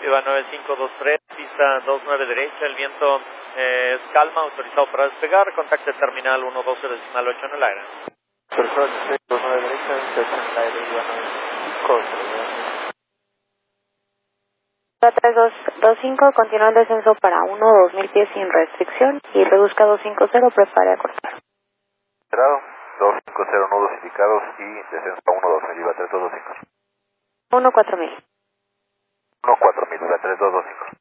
Viva 9523, pista 29 derecha, el viento es calma, autorizado para despegar, contacte terminal 112.8 en el aire. Autorizado 29 derecha, 80 en el aire, Viva 95. 3225, continúa el descenso para 1-2000 pies sin restricción y reduzca 250, prepare a cortar. Cerrado, 250 nudos indicados y descenso a 1-2000, Viva 3225. 1-4000. 1-4000, Viva 3225.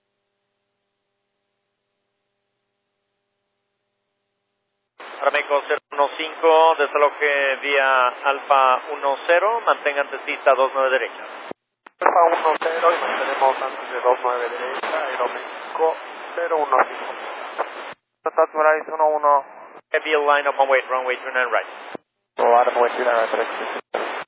Rameco 015, desaloje vía Alfa 10, mantenga antes pista 29 derecha. Alfa 10 y mantenemos antes de 29 derecha, Aeroméxico 015. Contact Verizon 11. Heavy line up on wait, runway 29 right. Runway 29 right.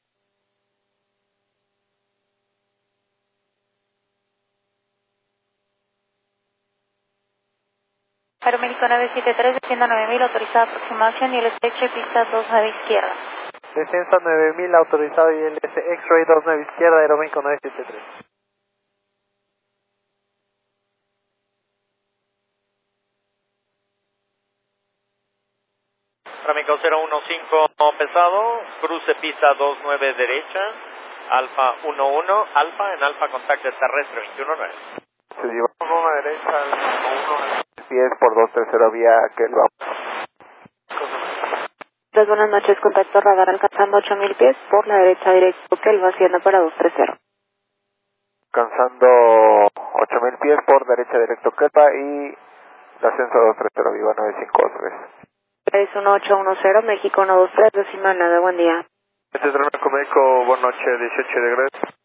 Aeroméxico 973, descienda 9000, autorizada aproximación y el estrecho pista 29 izquierda. Descenso 9000, autorizado y el X-Ray 29 izquierda, Aeroméxico 973. Rameco 015 pesado, cruce pista 29 derecha, Alfa 11, Alfa en Alfa contacte terrestre 219. Se lleva 1 derecha, 1 pies por 230 vía Kelva. Buenas noches, contacto radar alcanzando 8000 pies por la derecha directo Kelva, haciendo para 230. Alcanzando 8000 pies por derecha directo Kelva y ascenso 230, Viva 9523. Es 1810, México 123, décima nada, buen día. Este es Rameco México, buenas noches, 18 de Gres.